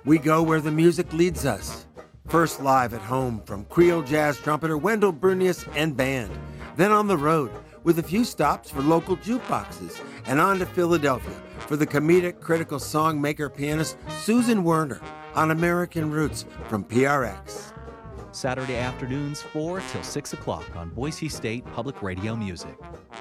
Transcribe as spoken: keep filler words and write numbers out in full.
We go where the music leads us. First live at home from Creole jazz trumpeter Wendell Brunius and band. Then on the road with a few stops for local jukeboxes and on to Philadelphia for the comedic critical songmaker pianist Susan Werner on American Roots from P R X. Saturday afternoons four till six o'clock on Boise State Public Radio Music.